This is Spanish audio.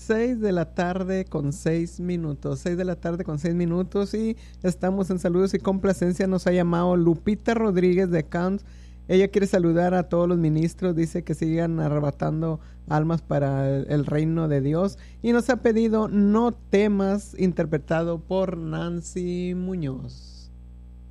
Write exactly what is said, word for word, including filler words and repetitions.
seis de la tarde con seis minutos. seis de la tarde con seis minutos y estamos en saludos y complacencia. Nos ha llamado Lupita Rodríguez de Camps. Ella quiere saludar a todos los ministros, dice que sigan arrebatando almas para el, el reino de Dios. Y nos ha pedido No Temas, interpretado por Nancy Muñoz.